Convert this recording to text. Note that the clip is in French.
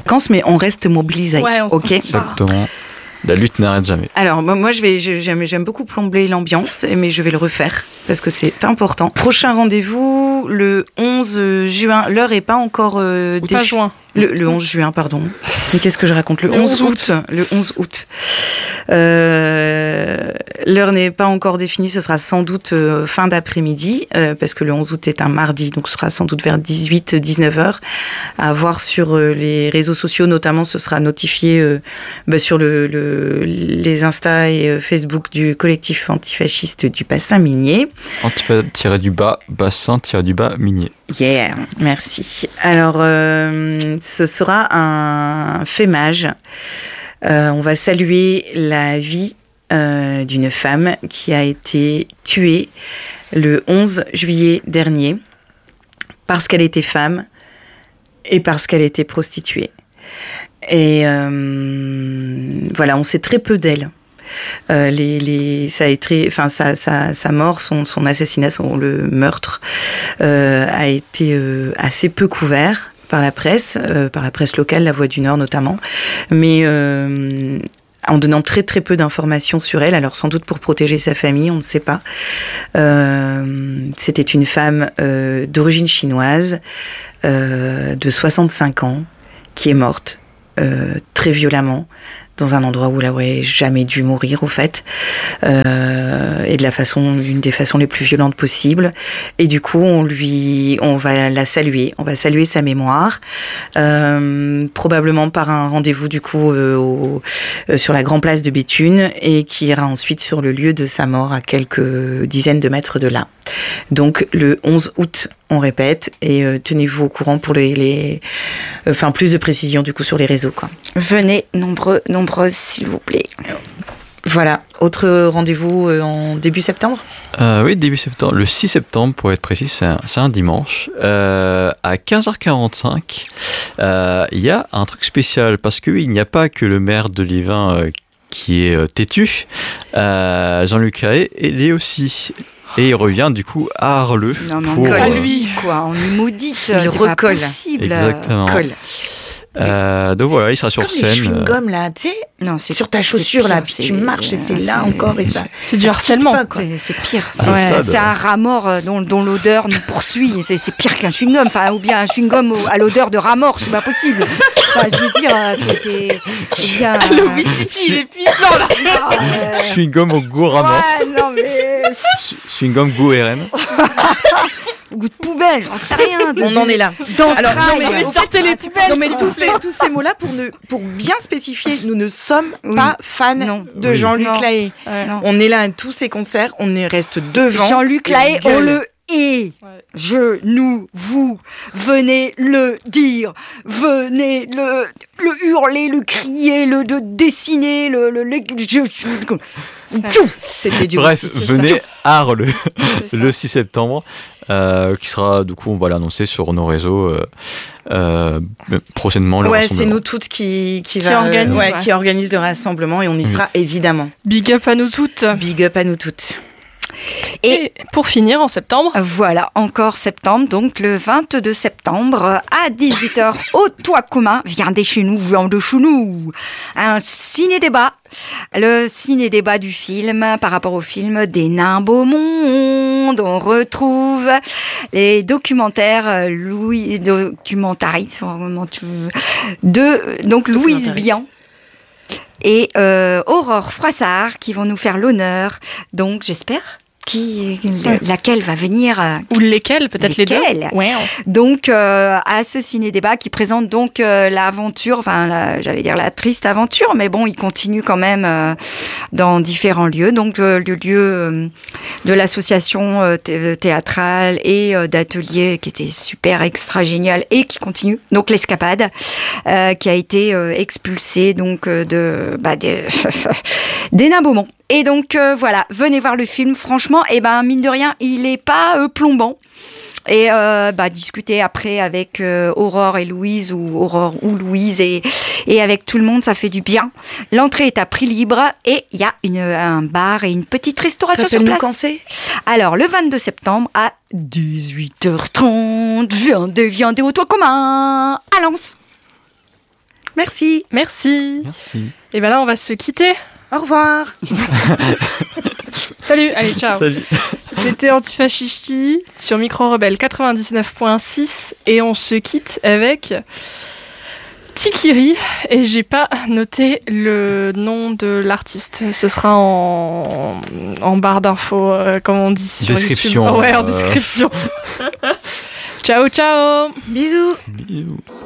vacances, mais on reste mobilisé. Ouais, ok. Exactement. La lutte n'arrête jamais. Alors, moi, j'aime beaucoup plomber l'ambiance, mais je vais le refaire parce que c'est important. Prochain rendez-vous, le 11 juin. L'heure est pas encore Pas juin. Le 11 juin, pardon. Mais qu'est-ce que je raconte ? Le 11 août. Le 11 août. L'heure n'est pas encore définie, ce sera sans doute fin d'après-midi, parce que le 11 août est un mardi, donc ce sera sans doute vers 18-19 heures. À voir sur les réseaux sociaux, notamment, ce sera notifié sur les Insta et Facebook du collectif antifasciste du bassin minier. Bassin-du-bas minier. Yeah, merci. Alors, ce sera un fémage. On va saluer la vie d'une femme qui a été tuée le 11 juillet dernier parce qu'elle était femme et parce qu'elle était prostituée. Et voilà, on sait très peu d'elle. Sa mort, son assassinat, le meurtre a été assez peu couvert par la presse locale, La Voix du Nord notamment, mais en donnant très très peu d'informations sur elle, alors sans doute pour protéger sa famille, on ne sait pas. C'était une femme d'origine chinoise, de 65 ans, qui est morte très violemment, dans un endroit où elle n'aurait jamais dû mourir, au fait, et d'une des façons les plus violentes possibles. Et du coup, on va la saluer, on va saluer sa mémoire, probablement par un rendez-vous du coup sur la grande place de Béthune, et qui ira ensuite sur le lieu de sa mort à quelques dizaines de mètres de là. Donc le 11 août, on répète, et tenez-vous au courant pour plus de précisions du coup sur les réseaux, quoi. Venez nombreuses, s'il vous plaît. Voilà. Autre rendez-vous en début septembre ? Oui, début septembre. Le 6 septembre, pour être précis, c'est un dimanche. À 15h45, il y a un truc spécial, parce qu'il n'y a pas que le maire de Liévin qui est têtu. Jean-Luc Lahaye, il est aussi... Et il revient du coup à Arleux. Non, mais on colle à lui, quoi. On lui maudit. Il recolle. Exactement. Donc voilà, il sera sur scène. Comme les chewing-gums là, tu sais, sur ta chaussure là, puis tu marches et c'est là encore et ça. C'est du harcèlement. C'est pire. C'est un rat mort dont l'odeur nous poursuit. C'est pire qu'un chewing-gum. Ou bien un chewing-gum à l'odeur de rat mort, c'est pas possible. Je veux dire, c'est bien. Louis City, il est puissant là. Chewing-gum au goût rat mort. Ouais, non mais. Chewing-gum goût RN. Goût de poubelle, j'en sais rien. On en est là. Alors, sortez les poubelles. Non, mais tous ces mots-là, pour bien spécifier, nous ne sommes pas fans de Jean-Luc Lahaye. On est là à tous ces concerts, reste devant. Jean-Luc Lahaye, on le hait. Nous, vous, venez le dire, venez le hurler, le crier, le dessiner, C'était du Bref, venez à Arleux le 6 septembre, qui sera du coup on va l'annoncer sur nos réseaux prochainement. Le rassemblement. C'est nous toutes qui organise le rassemblement, et on y sera évidemment. Big up à nous toutes. Big up à nous toutes. Et pour finir, en septembre. Voilà, encore septembre, donc le 22 septembre à 18h au Toit Commun, viens de chez nous, un ciné-débat. Le ciné-débat du film par rapport au film Des Nains Beau Monde. On retrouve les documentaires documentaristes de Louise Bian et Aurore Froissart qui vont nous faire l'honneur. Donc j'espère laquelle va venir ou lesquelles, peut-être les deux. Ouais. Donc à ce ciné-débat qui présente donc l'aventure, j'allais dire la triste aventure, mais bon, il continue quand même dans différents lieux. Donc le lieu de l'association théâtrale et d'atelier qui était super extra génial et qui continue. Donc l'Escapade qui a été expulsée donc des Nains Beau Monde. Et donc voilà, venez voir le film. Franchement, mine de rien, il est pas plombant. Et discuter après avec Aurore et Louise, ou Aurore ou Louise, et avec tout le monde, ça fait du bien. L'entrée est à prix libre et il y a un bar et une petite restauration sur place. Quand c'est ? Alors le 22 septembre à 18h30, viendez au Toit Commun à Lens. Merci. Merci. Merci. Et ben là, on va se quitter. Au revoir. Salut, allez, ciao. Salut. C'était Antifascisti sur Micro Rebelle 99.6 et on se quitte avec Tikiri et j'ai pas noté le nom de l'artiste. Ce sera en barre d'infos, comme on dit sur description. YouTube. Ouais, en description. Ciao, ciao. Bisous. Bisous.